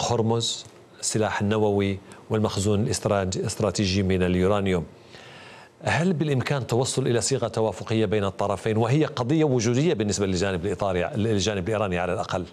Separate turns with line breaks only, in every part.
مضيق هرمز، السلاح النووي والمخزون الاستراتيجي من اليورانيوم. هل بالإمكان التوصل إلى صيغة توافقية بين الطرفين، وهي قضية وجودية بالنسبة للجانب الإيراني على الأقل؟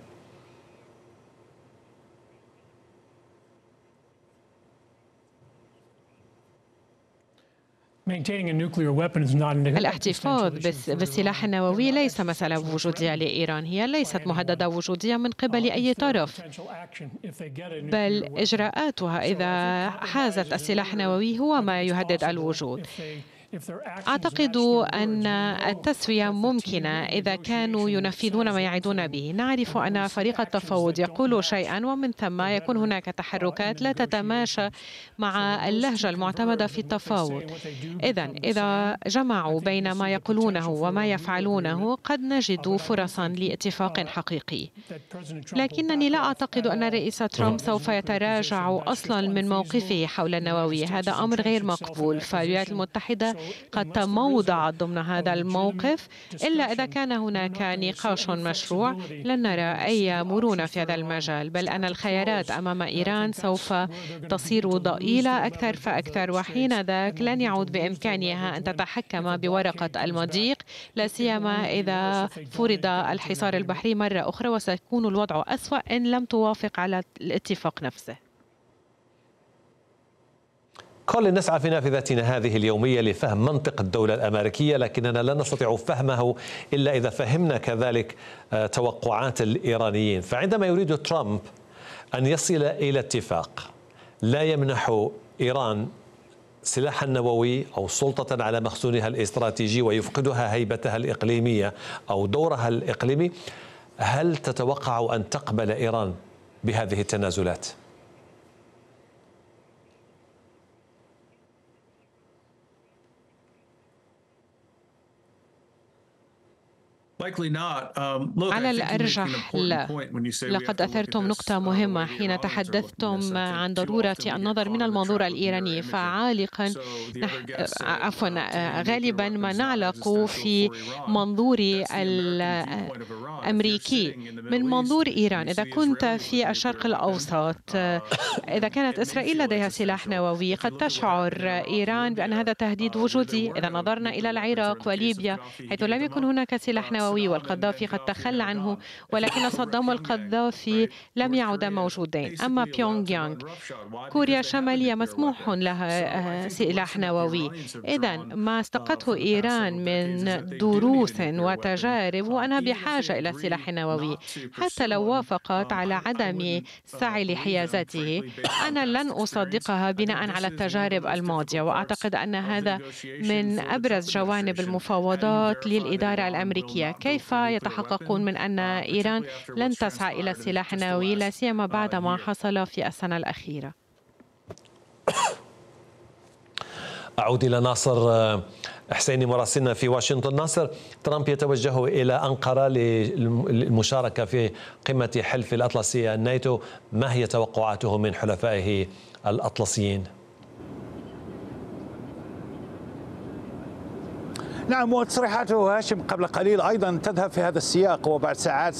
الاحتفاظ بالسلاح النووي ليس مسألة وجودية لإيران، هي ليست مهددة وجودية من قبل أي طرف، بل إجراءاتها إذا حازت السلاح النووي هو ما يهدد الوجود. أعتقد أن التسوية ممكنة إذا كانوا ينفذون ما يعدون به. نعرف أن فريق التفاوض يقول شيئا ومن ثم يكون هناك تحركات لا تتماشى مع اللهجة المعتمدة في التفاوض. إذا جمعوا بين ما يقولونه وما يفعلونه قد نجد فرصا لاتفاق حقيقي. لكنني لا أعتقد أن الرئيس ترامب سوف يتراجع أصلا من موقفه حول النووي. هذا أمر غير مقبول، فالولايات المتحدة قد تموضعت ضمن هذا الموقف. إلا إذا كان هناك نقاش مشروع لن نرى أي مرونة في هذا المجال، بل أن الخيارات أمام إيران سوف تصير ضئيلة أكثر فأكثر، وحين ذاك لن يعود بإمكانها أن تتحكم بورقة المضيق، لا سيما إذا فرض الحصار البحري مرة أخرى، وسيكون الوضع أسوأ إن لم توافق على الاتفاق نفسه.
كل نسعى في نافذتنا هذه اليومية لفهم منطق الدولة الأمريكية، لكننا لا نستطيع فهمه إلا إذا فهمنا كذلك توقعات الإيرانيين. فعندما يريد ترامب أن يصل إلى اتفاق لا يمنح إيران سلاحا نووي أو سلطة على مخزونها الاستراتيجي ويفقدها هيبتها الإقليمية أو دورها الإقليمي، هل تتوقع أن تقبل إيران بهذه التنازلات؟
على الأرجح لا. لقد أثرتم نقطة مهمة حين تحدثتم عن ضرورة النظر من المنظور الإيراني. غالبا ما نعلق في منظور الأمريكي. من منظور إيران، إذا كنت في الشرق الأوسط، إذا كانت إسرائيل لديها سلاح نووي قد تشعر إيران بأن هذا تهديد وجودي. إذا نظرنا إلى العراق وليبيا حيث لم يكن هناك سلاح نووي والقذافي قد تخلى عنه، ولكن صدام والقذافي لم يعودا موجودين. أما بيونغ يانغ، كوريا الشمالية مسموح لها سلاح نووي. إذا ما استقته إيران من دروس وتجارب وأنها بحاجة إلى سلاح نووي. حتى لو وافقت على عدم السعي لحيازته، أنا لن أصدقها بناء على التجارب الماضية، وأعتقد أن هذا من أبرز جوانب المفاوضات للإدارة الأمريكية. كيف يتحققون من أن إيران لن تسعى إلى السلاح النووي، لا سيما بعد ما حصل في السنة الأخيرة؟
أعود إلى ناصر حسيني مراسلنا في واشنطن. ناصر، ترامب يتوجه إلى أنقرة للمشاركة في قمة حلف الأطلسي الناتو، ما هي توقعاته من حلفائه الأطلسيين؟
نعم، وتصريحاته هاشم قبل قليل أيضا تذهب في هذا السياق، وبعد ساعات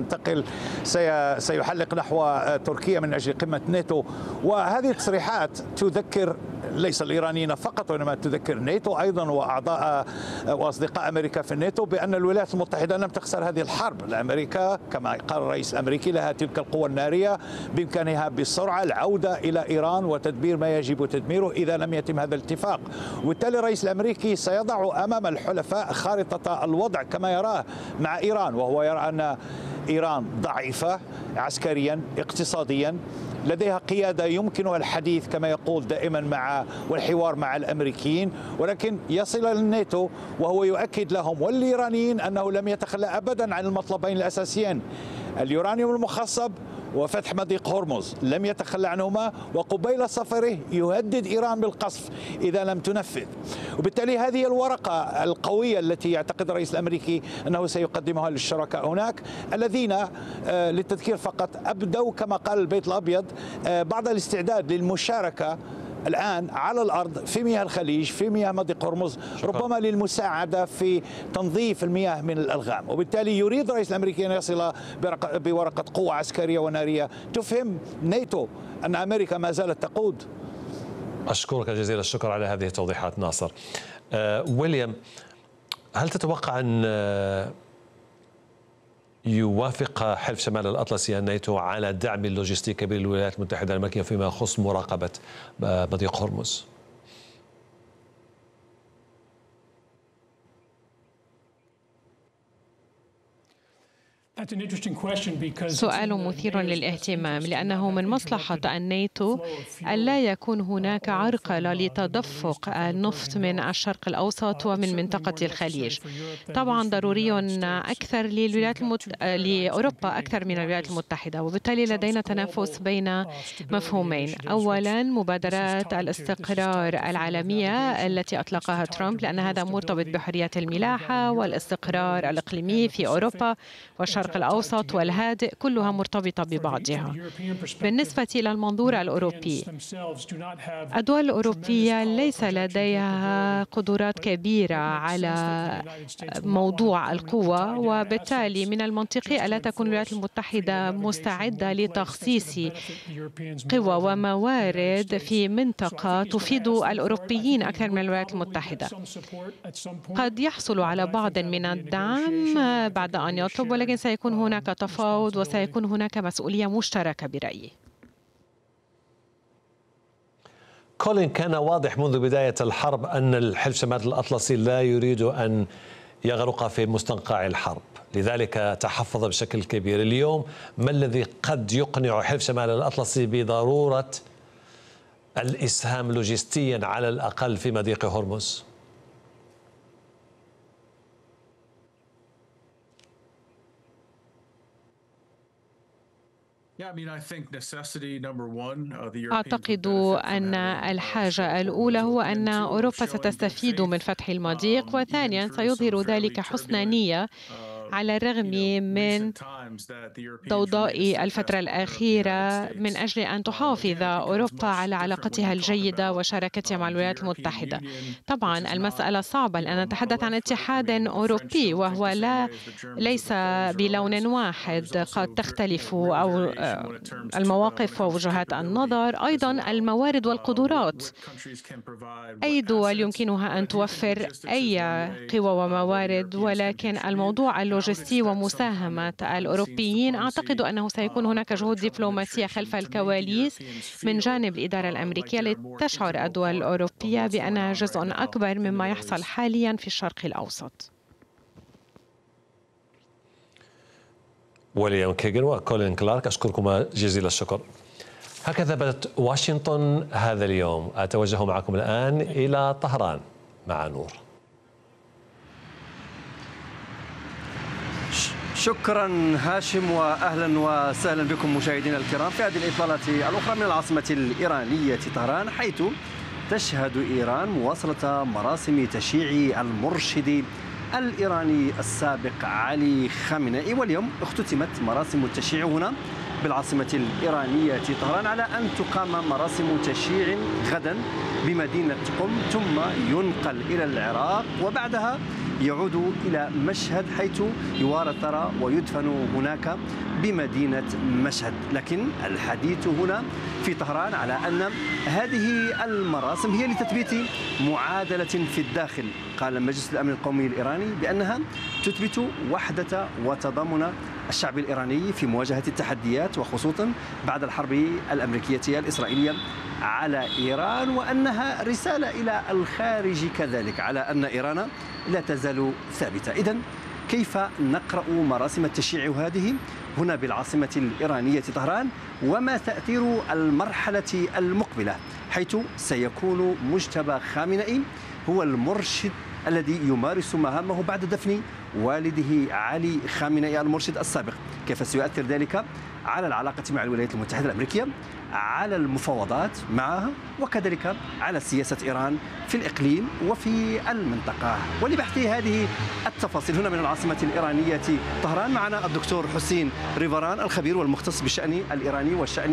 سيحلق نحو تركيا من أجل قمة ناتو. وهذه التصريحات تذكر ليس الإيرانيين فقط، وإنما تذكر ناتو أيضا وأعضاء وأصدقاء أمريكا في الناتو بأن الولايات المتحدة لم تخسر هذه الحرب. أمريكا كما قال الرئيس الأمريكي لها تلك القوة النارية، بإمكانها بسرعة العودة إلى إيران وتدمير ما يجب تدميره إذا لم يتم هذا الاتفاق. وبالتالي الرئيس الأمريكي سيضع أمام الحلفاء خارطة الوضع كما يراه مع إيران، وهو يرى أن إيران ضعيفة عسكريا اقتصاديا، لديها قيادة يمكنها الحديث كما يقول دائما والحوار مع الأمريكيين، ولكن يصل للناتو وهو يؤكد لهم والإيرانيين أنه لم يتخلى أبدا عن المطلبين الأساسيين، اليورانيوم المخصب وفتح مضيق هرمز، لم يتخلى عنهما، وقبيل سفره يهدد إيران بالقصف إذا لم تنفذ. وبالتالي هذه الورقة القوية التي يعتقد الرئيس الأمريكي أنه سيقدمها للشركاء هناك، الذين للتذكير فقط أبدوا كما قال البيت الأبيض بعض الاستعداد للمشاركة الآن على الأرض في مياه الخليج، في مياه مضيق هرمز، ربما للمساعدة في تنظيف المياه من الألغام. وبالتالي يريد الرئيس الأمريكي أن يصل بورقة قوة عسكرية ونارية تفهم ناتو أن أمريكا ما زالت تقود.
أشكرك جزيل الشكر على هذه التوضيحات ناصر. ويليام، هل تتوقع أن يوافق حلف شمال الأطلسي الناتو على دعم اللوجستي كبير للولايات المتحدة الأمريكية فيما يخص مراقبة مضيق هرمز؟
سؤال مثير للاهتمام، لأنه من مصلحة الناتو ألا يكون هناك عرقلة لتدفق النفط من الشرق الأوسط ومن منطقة الخليج. طبعا ضروري أكثر لأوروبا أكثر من الولايات المتحدة، وبالتالي لدينا تنافس بين مفهومين. أولا مبادرات الاستقرار العالمية التي أطلقها ترامب، لأن هذا مرتبط بحرية الملاحة والاستقرار الإقليمي في أوروبا والشرق الأوسط والهادئ، كلها مرتبطة ببعضها. بالنسبة إلى المنظور الأوروبي، الدول الأوروبية ليس لديها قدرات كبيرة على موضوع القوة، وبالتالي من المنطقي ألا تكون الولايات المتحدة مستعدة لتخصيص قوى وموارد في منطقة تفيد الأوروبيين أكثر من الولايات المتحدة. قد يحصل على بعض من الدعم بعد أن يطلب، ولكن سيكون هناك تفاوض وسيكون هناك مسؤولية مشتركة برأيي.
كولين، كان واضح منذ بداية الحرب أن الحلف شمال الأطلسي لا يريد أن يغرق في مستنقع الحرب، لذلك تحفظ بشكل كبير. اليوم ما الذي قد يقنع حلف شمال الأطلسي بضرورة الإسهام لوجستيا على الأقل في مضيق هرمز؟
أعتقد أن الحاجة الأولى هو أن أوروبا ستستفيد من فتح المضيق، وثانيا سيظهر ذلك حسن نية على الرغم من ضوضاء الفترة الأخيرة من أجل أن تحافظ أوروبا على علاقتها الجيدة وشراكتها مع الولايات المتحدة. طبعا المسألة صعبة لأن نتحدث عن اتحاد أوروبي وهو ليس بلون واحد، قد تختلف أو المواقف ووجهات النظر، أيضا الموارد والقدرات. أي دول يمكنها أن توفر أي قوى وموارد، ولكن الموضوع اللوجستي ومساهمة الأوروبيين أعتقد أنه سيكون هناك جهود دبلوماسية خلف الكواليس من جانب الإدارة الأمريكية لتشعر الدول الأوروبية بأنها جزء أكبر مما يحصل حاليا في الشرق الأوسط.
ويليام كيغن وكولين كلارك، أشكركما جزيل الشكر. هكذا بدت واشنطن هذا اليوم. أتوجه معكم الآن إلى طهران مع نور.
شكرا هاشم، وأهلا وسهلا بكم مشاهدينا الكرام في هذه الإطلالة الأخرى من العاصمة الإيرانية طهران، حيث تشهد إيران مواصلة مراسم تشييع المرشد الإيراني السابق علي خامنئي. واليوم اختتمت مراسم التشييع هنا بالعاصمة الإيرانية طهران، على أن تقام مراسم تشييع غدا بمدينة قم، ثم ينقل إلى العراق، وبعدها يعود إلى مشهد حيث يوارى الثرى ويدفن هناك بمدينة مشهد. لكن الحديث هنا في طهران على أن هذه المراسم هي لتثبيت معادلة في الداخل. قال مجلس الأمن القومي الإيراني بأنها تثبت وحدة وتضامن الشعب الإيراني في مواجهة التحديات، وخصوصا بعد الحرب الأمريكية الإسرائيلية على إيران، وأنها رسالة إلى الخارج كذلك على أن إيران لا تزال ثابتة. إذن كيف نقرأ مراسم التشييع هذه هنا بالعاصمة الإيرانية طهران، وما تأثير المرحلة المقبلة، حيث سيكون مجتبى خامنئي هو المرشد الذي يمارس مهامه بعد دفن والده علي خامنئي المرشد السابق؟ كيف سيؤثر ذلك على العلاقة مع الولايات المتحدة الأمريكية، على المفاوضات معها، وكذلك على سياسة إيران في الإقليم وفي المنطقة؟ ولبحث هذه التفاصيل هنا من العاصمة الإيرانية طهران معنا الدكتور حسين ريفران، الخبير والمختص بالشأن الإيراني والشأن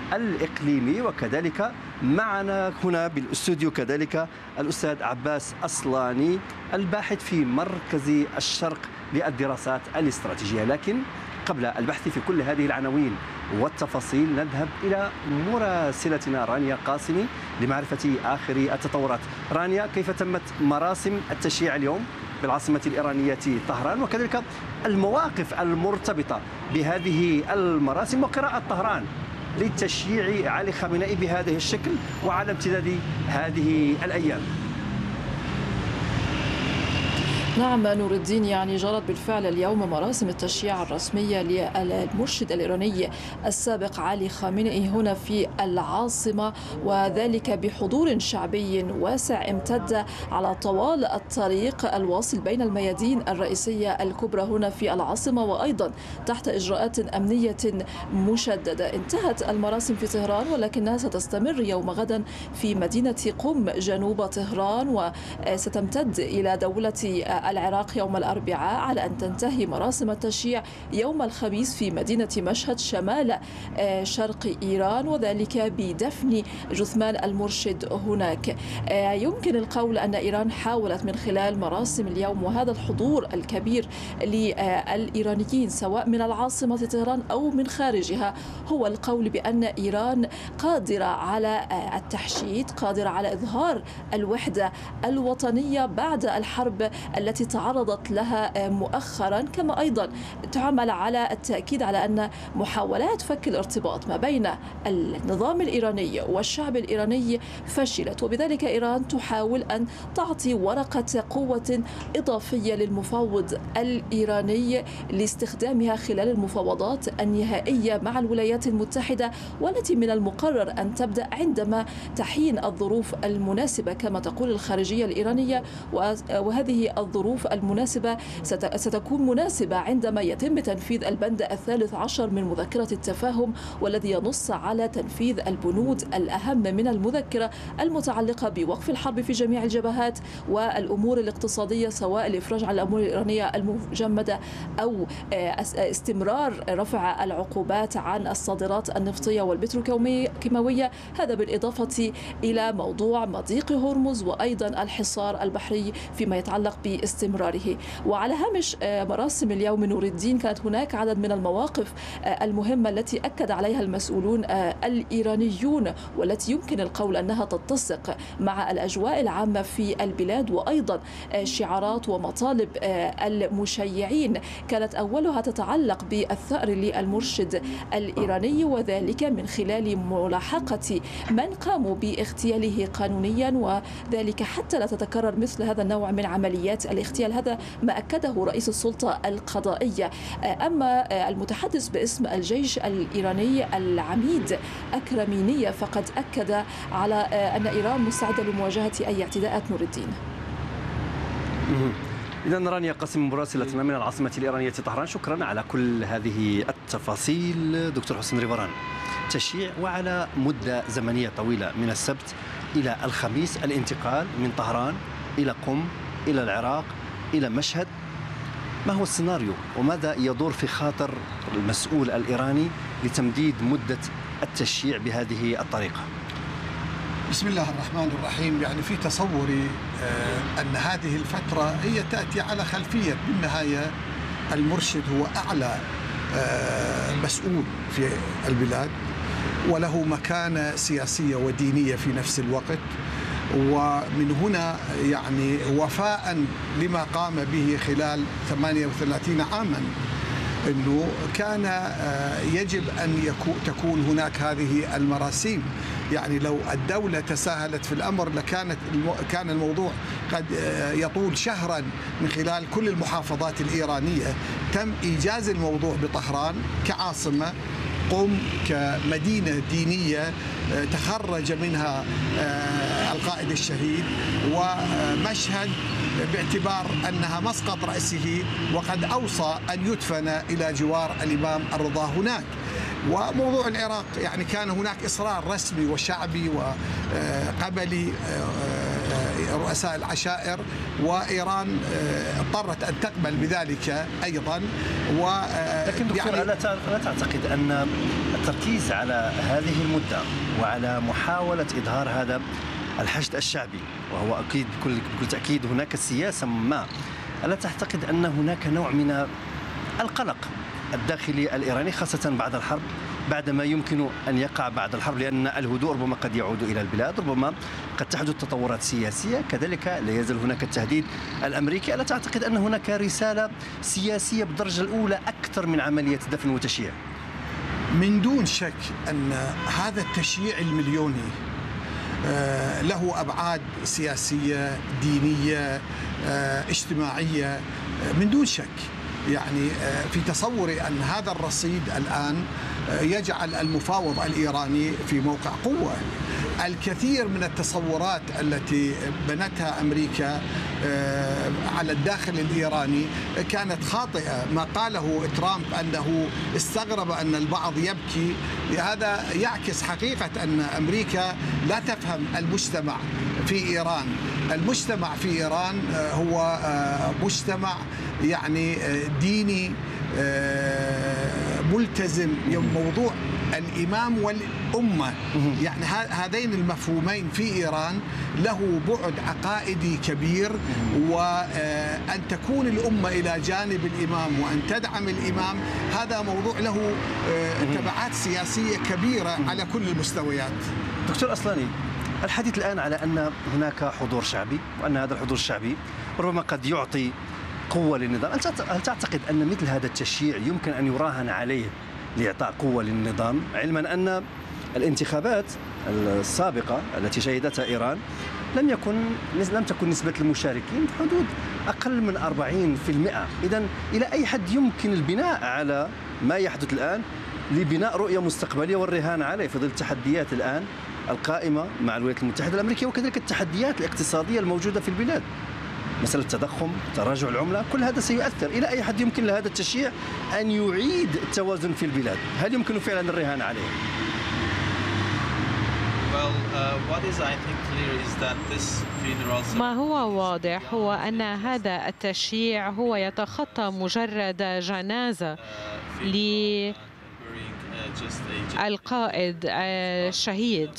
الإقليمي. وكذلك معنا هنا بالاستوديو كذلك الأستاذ عباس أصلاني الباحث في مركز الشرق للدراسات الاستراتيجية. لكن قبل البحث في كل هذه العناوين والتفاصيل نذهب إلى مراسلتنا رانيا قاسمي لمعرفة آخر التطورات. رانيا، كيف تمت مراسم التشييع اليوم بالعاصمة الإيرانية طهران، وكذلك المواقف المرتبطة بهذه المراسم وقراءة طهران للتشييع علي خامنئي بهذا الشكل وعلى امتداد هذه الأيام؟
نعم نور الدين، يعني جرت بالفعل اليوم مراسم التشييع الرسمية للمرشد الإيراني السابق علي خامنئي هنا في العاصمة، وذلك بحضور شعبي واسع امتد على طوال الطريق الواصل بين الميادين الرئيسية الكبرى هنا في العاصمة، وأيضا تحت إجراءات أمنية مشددة. انتهت المراسم في طهران ولكنها ستستمر يوم غدا في مدينة قم جنوب طهران، وستمتد إلى دولة العراق يوم الأربعاء، على أن تنتهي مراسم التشييع يوم الخميس في مدينة مشهد شمال شرق إيران، وذلك بدفن جثمان المرشد هناك. يمكن القول أن إيران حاولت من خلال مراسم اليوم وهذا الحضور الكبير للإيرانيين سواء من العاصمة طهران أو من خارجها، هو القول بأن إيران قادرة على التحشيد، قادرة على إظهار الوحدة الوطنية بعد الحرب التي تعرضت لها مؤخرا، كما أيضا تعمل على التأكيد على أن محاولات فك الارتباط ما بين النظام الإيراني والشعب الإيراني فشلت، وبذلك إيران تحاول أن تعطي ورقة قوة إضافية للمفاوض الإيراني لاستخدامها خلال المفاوضات النهائية مع الولايات المتحدة، والتي من المقرر أن تبدأ عندما تحين الظروف المناسبة كما تقول الخارجية الإيرانية. وهذه الظروف المناسبة ستكون مناسبة عندما يتم تنفيذ البند 13 من مذكرة التفاهم، والذي ينص على تنفيذ البنود الأهم من المذكرة المتعلقة بوقف الحرب في جميع الجبهات والأمور الاقتصادية، سواء الإفراج عن الأموال الإيرانية المجمدة أو استمرار رفع العقوبات عن الصادرات النفطية والبتروكيماوية، هذا بالإضافة إلى موضوع مضيق هرمز وأيضا الحصار البحري فيما يتعلق باستمراره. وعلى هامش مراسم اليوم نور الدين كانت هناك عدد من المواقف المهمة التي أكد عليها المسؤولون الإيرانيون، والتي يمكن القول أنها تتسق مع الأجواء العامة في البلاد، وأيضا شعارات ومطالب المشيعين كانت أولها تتعلق بالثأر للمرشد الإيراني، وذلك من خلال ملاحقة من قاموا باغتياله قانونيا، وذلك حتى لا تتكرر مثل هذا النوع من عمليات الاغتيال. هذا ما أكده رئيس السلطة القضائية. أما المتحدث باسم الجيش الإيراني العميد أكرمينية فقد أكد على أن إيران مستعدة لمواجهة أي اعتداءات. نور الدين.
إذا رانيا قاسم مراسلتنا من العاصمة الإيرانية طهران، شكرا على كل هذه التفاصيل. دكتور حسن ريفران، تشييع وعلى مدة زمنية طويلة من السبت إلى الخميس، الانتقال من طهران إلى قم إلى العراق إلى مشهد، ما هو السيناريو وماذا يدور في خاطر المسؤول الإيراني لتمديد مدة التشييع بهذه الطريقة؟
بسم الله الرحمن الرحيم. يعني في تصوري أن هذه الفترة هي تأتي على خلفية بالنهاية المرشد هو أعلى مسؤول في البلاد، وله مكانة سياسية ودينية في نفس الوقت، ومن هنا يعني وفاء لما قام به خلال 38 عاما أنه كان يجب أن تكون هناك هذه المراسيم. يعني لو الدولة تساهلت في الأمر كان الموضوع قد يطول شهرا من خلال كل المحافظات الإيرانية. تم إيجاز الموضوع بطهران كعاصمة، قم كمدينة دينية تخرج منها القائد الشهيد، ومشهد باعتبار أنها مسقط رأسه، وقد أوصى أن يدفن إلى جوار الإمام الرضا هناك. وموضوع العراق يعني كان هناك إصرار رسمي وشعبي وقبلي رؤساء العشائر، وإيران اضطرت أن تقبل بذلك أيضا.
لكن دكتور، يعني لا تعتقد أن التركيز على هذه المدة وعلى محاولة إظهار هذا الحشد الشعبي، وهو أكيد بكل تأكيد هناك سياسة ما، ألا تعتقد أن هناك نوع من القلق الداخلي الإيراني خاصة بعد الحرب، بعدما يمكن أن يقع بعد الحرب، لأن الهدوء ربما قد يعود إلى البلاد، ربما قد تحدث تطورات سياسية، كذلك لا يزال هناك التهديد الأمريكي. ألا تعتقد أن هناك رسالة سياسية بالدرجة الأولى أكثر من عملية دفن وتشييع؟
من دون شك أن هذا التشييع المليوني له أبعاد سياسية، دينية، اجتماعية، من دون شك. يعني في تصوري أن هذا الرصيد الآن يجعل المفاوض الإيراني في موقع قوة. الكثير من التصورات التي بنتها أمريكا على الداخل الإيراني كانت خاطئة. ما قاله ترامب أنه استغرب أن البعض يبكي، هذا يعكس حقيقة أن أمريكا لا تفهم المجتمع في إيران. المجتمع في إيران هو مجتمع يعني ديني ملتزم. موضوع الإمام والأمة، يعني هذين المفهومين في إيران له بعد عقائدي كبير، وأن تكون الأمة إلى جانب الإمام وأن تدعم الإمام هذا موضوع له تبعات سياسية كبيرة على كل المستويات.
دكتور أصلاني، الحديث الآن على أن هناك حضور شعبي، وأن هذا الحضور الشعبي ربما قد يعطي قوة للنظام. هل تعتقد أن مثل هذا التشييع يمكن أن يراهن عليه لإعطاء قوة للنظام، علما أن الانتخابات السابقة التي شهدتها إيران لم تكن نسبة المشاركين في حدود أقل من 40%؟ إذن إلى أي حد يمكن البناء على ما يحدث الآن لبناء رؤية مستقبلية والرهان عليه في ظل التحديات الآن القائمة مع الولايات المتحدة الأمريكية، وكذلك التحديات الاقتصادية الموجودة في البلاد، مسألة التضخم، تراجع العملة، كل هذا سيؤثر. إلى أي حد يمكن لهذا التشييع أن يعيد التوازن في البلاد؟ هل يمكن فعلا الرهان عليه؟
ما هو واضح هو أن هذا التشييع هو يتخطى مجرد جنازة للقائد الشهيد،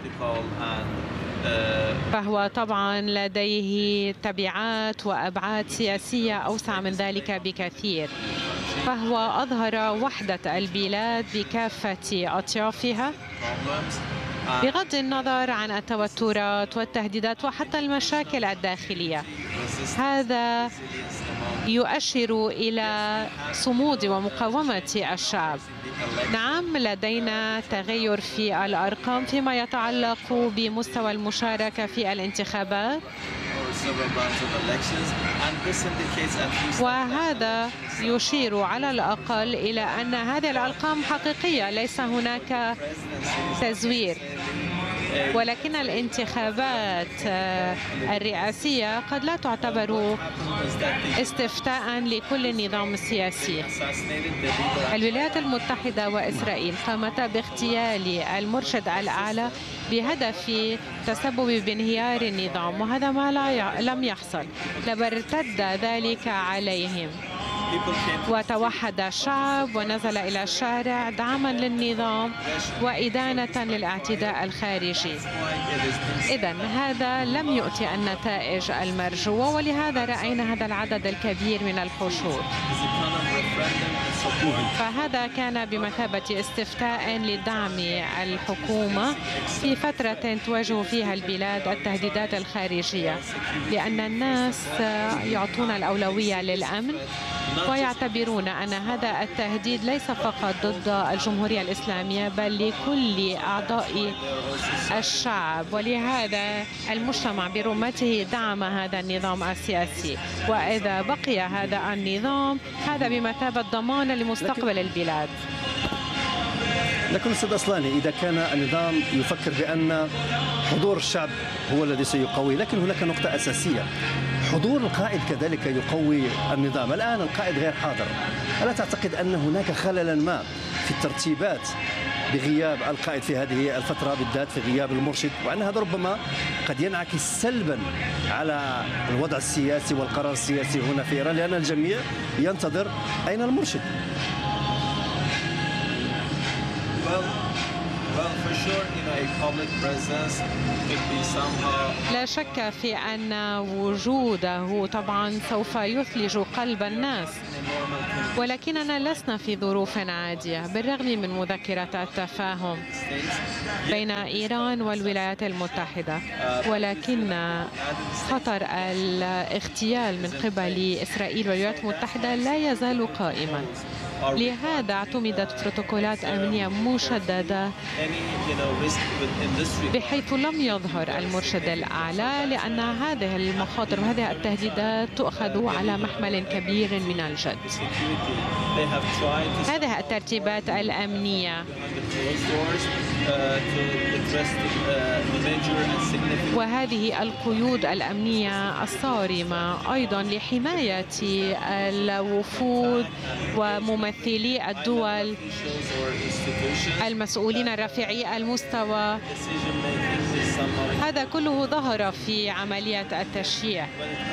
فهو طبعا لديه تبعات وأبعاد سياسية أوسع من ذلك بكثير. فهو أظهر وحدة البلاد بكافة أطيافها بغض النظر عن التوترات والتهديدات وحتى المشاكل الداخلية. هذا يؤشر إلى صمود ومقاومة الشعب. نعم، لدينا تغير في الأرقام فيما يتعلق بمستوى المشاركة في الانتخابات، وهذا يشير على الأقل إلى أن هذه الأرقام حقيقية، ليس هناك تزوير. ولكن الانتخابات الرئاسية قد لا تعتبر استفتاء لكل النظام السياسي. الولايات المتحدة وإسرائيل قامتا باغتيال المرشد الأعلى بهدف تسبب بانهيار النظام، وهذا ما لم يحصل، بل ارتد ذلك عليهم. وتوحد الشعب ونزل إلى الشارع دعما للنظام وإدانة للاعتداء الخارجي. إذن هذا لم يؤتي النتائج المرجوة، ولهذا رأينا هذا العدد الكبير من الحشود. فهذا كان بمثابة استفتاء لدعم الحكومة في فترة تواجه فيها البلاد التهديدات الخارجية، لأن الناس يعطون الأولوية للأمن ويعتبرون أن هذا التهديد ليس فقط ضد الجمهورية الإسلامية بل لكل أعضاء الشعب، ولهذا المجتمع برمته دعم هذا النظام السياسي. وإذا بقي هذا النظام هذا بمثابة ضمان لمستقبل البلاد.
لكن أستاذ أصلاني، إذا كان النظام يفكر بأن حضور الشعب هو الذي سيقوي، لكن هناك نقطة أساسية، حضور القائد كذلك يقوي النظام. الآن القائد غير حاضر، ألا تعتقد أن هناك خللا ما في الترتيبات بغياب القائد في هذه الفترة بالذات، في غياب المرشد، وأن هذا ربما قد ينعكس سلبا على الوضع السياسي والقرار السياسي هنا في إيران، لأن الجميع ينتظر أين المرشد؟
لا شك في أن وجوده طبعا سوف يثلج قلب الناس، ولكننا لسنا في ظروف عادية بالرغم من مذكرة التفاهم بين إيران والولايات المتحدة، ولكن خطر الاغتيال من قبل إسرائيل والولايات المتحدة لا يزال قائما. لهذا اعتمدت بروتوكولات أمنية مشددة بحيث لم يظهر المرشد الأعلى، لأن هذه المخاطر وهذه التهديدات تؤخذ على محمل كبير من الجد. هذه الترتيبات الأمنية وهذه القيود الأمنية الصارمة أيضا لحماية الوفود وممثلي الدول المسؤولين الرفيعي المستوى، هذا كله ظهر في عملية التشييع،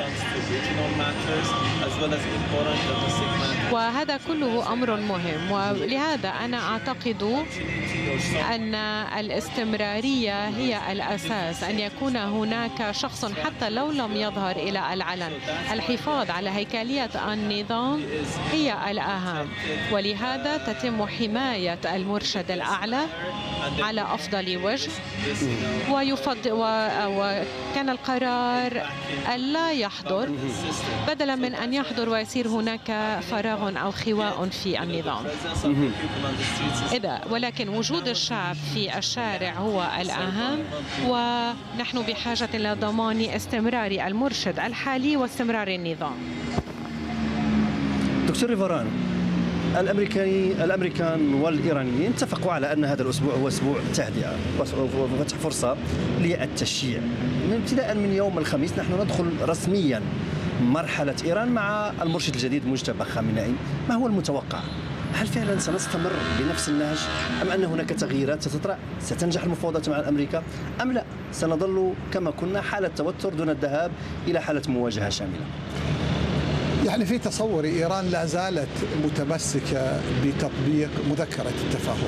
وهذا كله أمر مهم. ولهذا أنا أعتقد أن الاستمرارية هي الأساس، أن يكون هناك شخص حتى لو لم يظهر إلى العلن. الحفاظ على هيكلية النظام هي الأهم، ولهذا تتم حماية المرشد الأعلى على أفضل وجه. وكان القرار ألا يحضر بدلا من أن يحضر ويصير هناك فراغ أو خواء في النظام. ولكن وجود الشعب في الشارع هو الأهم، ونحن بحاجة إلى ضمان استمرار المرشد الحالي واستمرار النظام.
دكتور ريفوران، الأمريكان والإيرانيين اتفقوا على أن هذا الأسبوع هو أسبوع تهدئة وفتح فرصة للتشييع. ابتداء من يوم الخميس نحن ندخل رسميا مرحلة إيران مع المرشد الجديد مجتبى خامنئي. ما هو المتوقع؟ هل فعلا سنستمر بنفس النهج أم أن هناك تغييرات ستطرأ؟ ستنجح المفاوضات مع أمريكا أم لا سنظل كما كنا حالة توتر دون الذهاب إلى حالة مواجهة شاملة؟
يعني في تصوري إيران لا زالت متمسكة بتطبيق مذكرة التفاهم،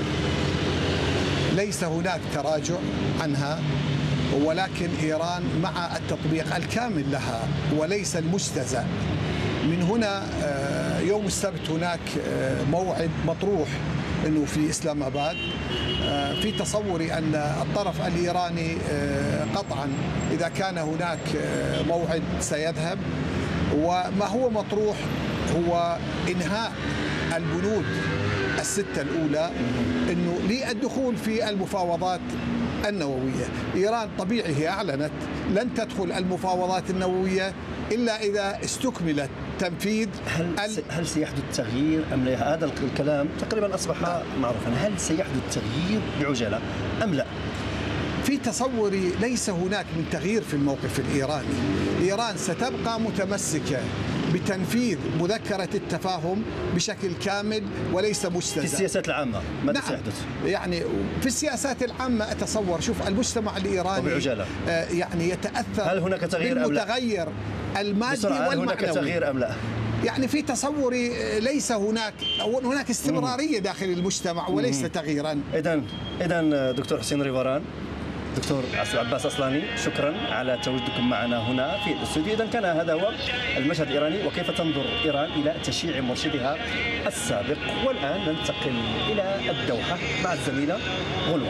ليس هناك تراجع عنها، ولكن إيران مع التطبيق الكامل لها وليس المستهزأ. من هنا يوم السبت هناك موعد مطروح أنه في إسلام آباد. في تصوري أن الطرف الإيراني قطعا إذا كان هناك موعد سيذهب، وما هو مطروح هو إنهاء البنود الستة الأولى أنه للدخول في المفاوضات النووية. إيران طبيعي هي أعلنت لن تدخل المفاوضات النووية إلا إذا استكملت تنفيذ.
هل سيحدث تغيير أم لا؟ هذا الكلام تقريبا أصبح معروفا. هل سيحدث تغيير بعجلة أم لا؟
في تصوري ليس هناك من تغيير في الموقف الإيراني. إيران ستبقى متمسكة بتنفيذ مذكرة التفاهم بشكل كامل وليس مستهزئ.
في السياسات العامة ماذا سيحدث؟
يعني في السياسات العامة أتصور شوف المجتمع الإيراني يعني يتأثر.
هل هناك تغيير
بالمتغير المادي والمعنوي؟
هل هناك تغيير أم لا؟
يعني في تصوري ليس هناك استمرارية داخل المجتمع وليس تغييرا.
إذن دكتور حسين ريفوران، دكتور عباس أصلاني، شكرا على تواجدكم معنا هنا في الاستوديو. إذن كان هذا هو المشهد الإيراني وكيف تنظر إيران إلى تشييع مرشدها السابق. والآن ننتقل إلى الدوحة مع الزميلة غلوة.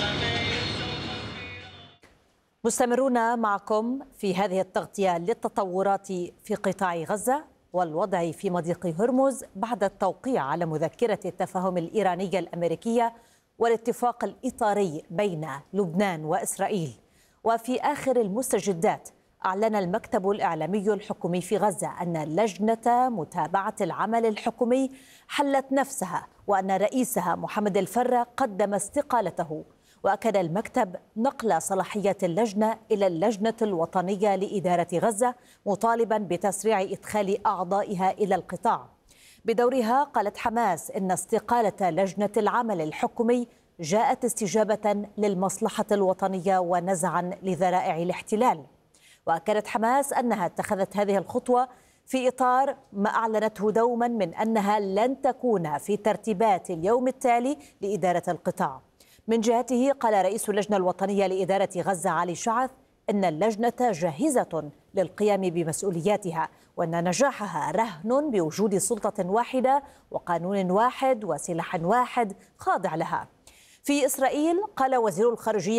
مستمرون معكم في هذه التغطية للتطورات في قطاع غزة والوضع في مضيق هرمز بعد التوقيع على مذكرة التفاهم الإيرانية الأمريكية والاتفاق الإطاري بين لبنان وإسرائيل. وفي آخر المستجدات أعلن المكتب الإعلامي الحكومي في غزة أن لجنة متابعة العمل الحكومي حلت نفسها وأن رئيسها محمد الفرة قدم استقالته. وأكد المكتب نقل صلاحيات اللجنة إلى اللجنة الوطنية لإدارة غزة مطالبا بتسريع إدخال أعضائها إلى القطاع. بدورها قالت حماس إن استقالة لجنة العمل الحكومي جاءت استجابة للمصلحة الوطنية ونزعا لذرائع الاحتلال. وأكدت حماس أنها اتخذت هذه الخطوة في إطار ما أعلنته دوما من أنها لن تكون في ترتيبات اليوم التالي لإدارة القطاع. من جهته قال رئيس اللجنة الوطنية لإدارة غزة علي شعث إن اللجنة جاهزة للقيام بمسؤولياتها، وأن نجاحها رهن بوجود سلطة واحدة وقانون واحد وسلاح واحد خاضع لها. في إسرائيل قال وزير الخارجية